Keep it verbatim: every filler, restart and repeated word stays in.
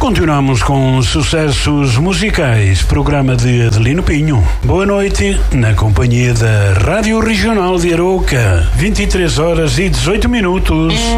Continuamos com sucessos musicais, programa de Adelino Pinho. Boa noite, na companhia da Rádio Regional de Arouca, vinte e três horas e dezoito minutos.